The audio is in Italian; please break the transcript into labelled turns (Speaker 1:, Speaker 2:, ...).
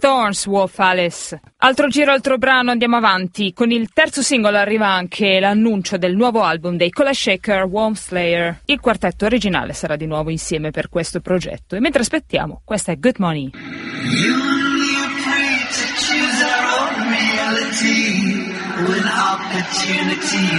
Speaker 1: Thorns, Wolf Alice. Altro giro, altro brano, andiamo avanti. Con il terzo singolo arriva anche l'annuncio del nuovo album dei Kula Shaker, Womb Slayer. Il quartetto originale sarà di nuovo insieme per questo progetto. E mentre aspettiamo, questa è Good Money. With opportunity